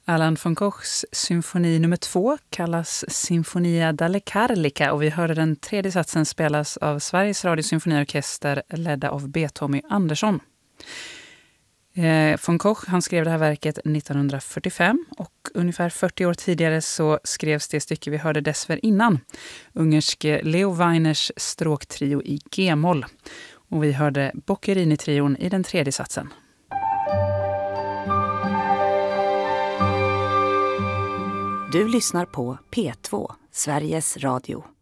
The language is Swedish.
Allan von Kochs symfoni nummer 2 kallas Sinfonia dalle Carlica och vi hörde den tredje satsen spelas av Sveriges Radio Symfoniorkester ledda av B. Tommy Andersson. Von Koch han skrev det här verket 1945 och ungefär 40 år tidigare så skrevs det stycke vi hörde dessförinnan. Ungerske Leo Weiners stråktrio i G-moll. Och vi hörde Boccherini-trion i den tredje satsen. Du lyssnar på P2, Sveriges Radio.